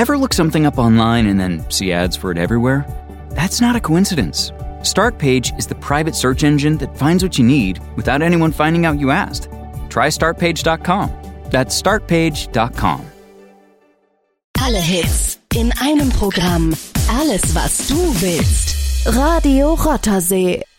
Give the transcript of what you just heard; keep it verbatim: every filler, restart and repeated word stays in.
Ever look something up online and then see ads for it everywhere? That's not a coincidence. Startpage is the private search engine that finds what you need without anyone finding out you asked. Try startpage dot com. That's startpage dot com. Alle Hits in einem Programm. Alles, was du willst. Radio Rothersee.